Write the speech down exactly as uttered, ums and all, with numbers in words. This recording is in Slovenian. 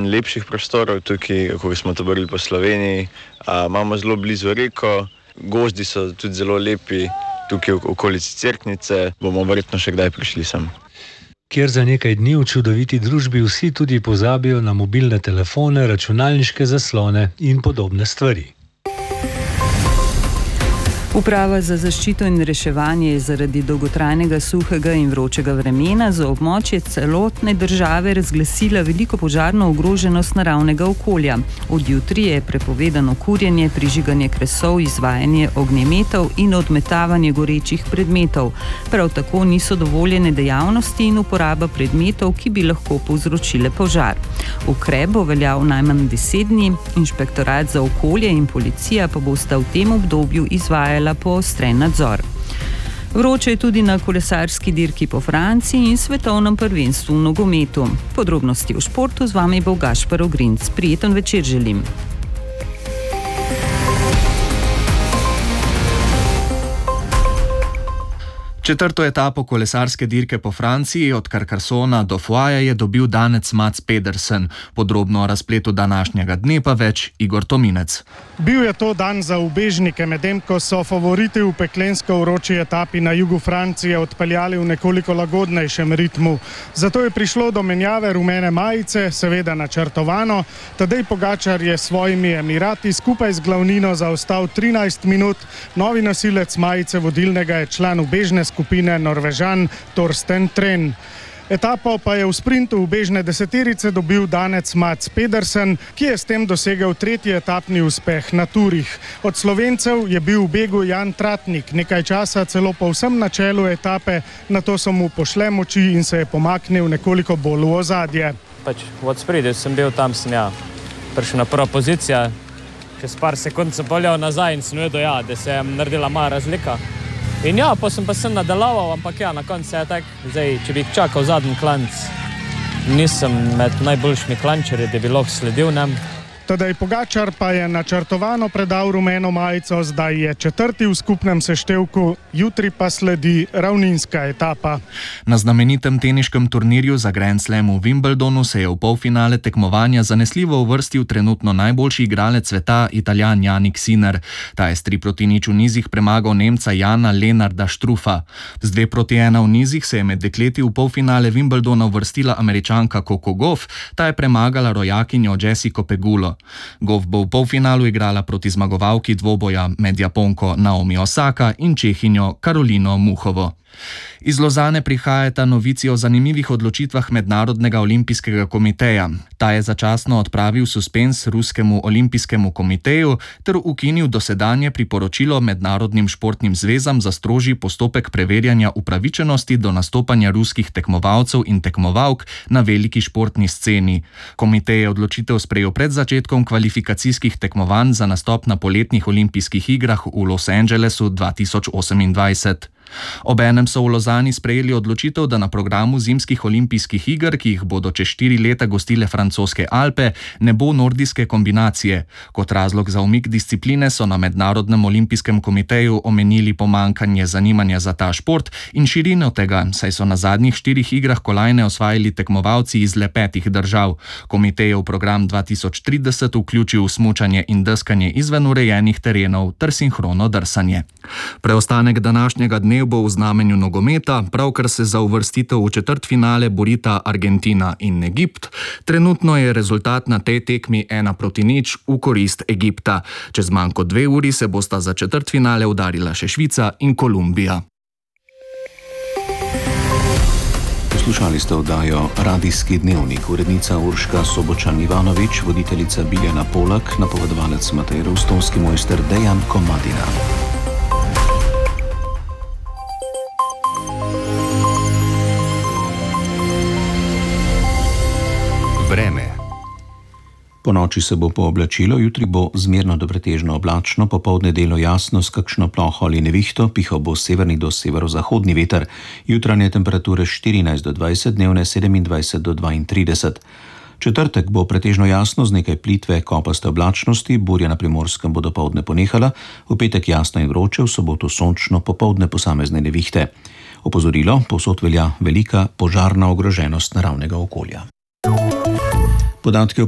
in lepših prostorov tukaj, ko smo taborili po Sloveniji. A, imamo zelo blizu reko, gozdi so tudi zelo lepi, tukaj v okolici Cerknice, bomo verjetno še kdaj prišli sem. Kjer za nekaj dni v čudoviti družbi vsi tudi pozabijo na mobilne telefone, računalniške zaslone in podobne stvari. Uprava za zaščito in reševanje je zaradi dolgotrajnega suhega in vročega vremena za območje celotne države razglasila veliko požarno ogroženost naravnega okolja. Od jutri je prepovedano kurjenje, prižiganje kresov, izvajanje ognjemetov in odmetavanje gorečih predmetov. Prav tako niso dovoljene dejavnosti in uporaba predmetov, ki bi lahko povzročile požar. Ukrep bo veljal najmanj deset dni, Inšpektorat za okolje in policija pa bosta v tem obdobju izvajala poostren nadzor. Vroče je tudi na kolesarski dirki po Franciji in svetovnem prvenstvu v nogometu. Podrobnosti v športu, z vami bo Gašper Ogrinc. Prijeten večer želim. Četrto etapo kolesarske dirke po Franciji od Carcassona do Foaja je dobil danec Mats Pedersen. Podrobno o razpletu današnjega dne pa več Igor Tominec. Bil je to dan za ubežnike, medtem ko so favoriti v peklensko vroči etapi na jugu Francije odpeljali v nekoliko lagodnejšem ritmu. Zato je prišlo do menjave rumene majice, seveda načrtovano. Tadej Pogačar je s svojimi Emirati skupaj z glavnino zaostal trinajst minut. Novi nosilec majice vodilnega je član ubežne skupine Norvežan Torsten Tren. Etapo pa je v sprintu ubežne deseterice dobil danec Mats Pedersen, ki je s tem dosegel tretji etapni uspeh na turih. Od Slovencev je bil v begu Jan Tratnik, nekaj časa celo povsem na čelu etape, nato so mu pošle moči in se je pomaknil nekoliko bolj v ozadje. Pač v odspredju sem bil, tam sem ja prišel na prvo pozicijo, čez par sekund sem poljal nazaj in sem vedel, ja, da se je naredila mala razlika. In ja, pa sem pa sem nadaljeval, ampak ja, na koncu je tak, zdaj, če bi čakal zadnji klanc, nisem med najboljšimi klančarji, da bi lahko sledil nam. Tadej Pogačar pa je načrtovano predal rumeno majico, zdaj je četrti v skupnem seštevku, jutri pa sledi ravninska etapa. Na znamenitem teniškem turnirju za Grand Slam v Wimbledonu se je v polfinale tekmovanja zanesljivo uvrstil trenutno najboljši igralec sveta, Italijan Jannik Sinner. Ta je s tri proti nič v nizih premagal Nemca Jana Lenarda Struffa. Z dve proti ena v nizih se je med dekleti v polfinale Wimbledona uvrstila Američanka Coco Gauff, ta je premagala rojakinjo Jessico Pegulo. Gauff bo v polfinalu igrala proti zmagovalki dvoboja med Japonko Naomi Osaka in Čehinjo Karolino Muhovo. Iz Lozane prihajata novici o zanimivih odločitvah Mednarodnega olimpijskega komiteja. Ta je začasno odpravil suspens Ruskemu olimpijskemu komiteju ter ukinil dosedanje priporočilo mednarodnim športnim zvezam za strožji postopek preverjanja upravičenosti do nastopanja ruskih tekmovalcev in tekmovalk na veliki športni sceni. Komitej je odločitev sprejel pred začetkom kvalifikacijskih tekmovanj za nastop na poletnih olimpijskih igrah v Los Angelesu dva tisoč osemindvajset. Obenem so v Lozani sprejeli odločitev, da na programu zimskih olimpijskih iger, ki jih bodo čez štiri leta gostile francoske Alpe, ne bo nordijske kombinacije. Kot razlog za umik discipline so na Mednarodnem olimpijskem komiteju omenili pomankanje zanimanja za ta šport in širino tega, saj so na zadnjih štirih igrah kolajne osvajali tekmovalci iz le petih držav. Komitej je v program dva tisoč trideset vključil smučanje in deskanje izven urejenih terenov ter sinhrono drsanje. Preostanek današnjega dne bo v znamenju nogometa, pravkar se za uvrstitev v četrtfinale borita Argentina in Egipt. Trenutno je rezultat na tej tekmi ena proti nič v korist Egipta. Čez manj kot dve uri se bosta za četrtfinale udarila še Švica in Kolumbija. Poslušali ste oddajo Radijski dnevnik, urednica Urška Sobočan-Ivanović, voditeljica Biljana Polak, napovedovalec Matej Rostovski, mojster Dejan Komadina. Vreme. Po noči se bo pooblačilo, jutri bo zmerno do pretežno oblačno, popoldne delo jasno s kakšno ploho ali nevihto, pihal bo severni do severozahodni veter, jutranje temperature štirinajst do dvajset, dnevne sedemindvajset do dvaintrideset. Četrtek bo pretežno jasno z nekaj plitve kopaste oblačnosti, burja na Primorskem bo dopoldne ponehala, v petek jasno in vroče, v soboto sončno, popoldne posamezne nevihte. Opozorilo, povsod velja velika požarna ogroženost naravnega okolja. Podatki o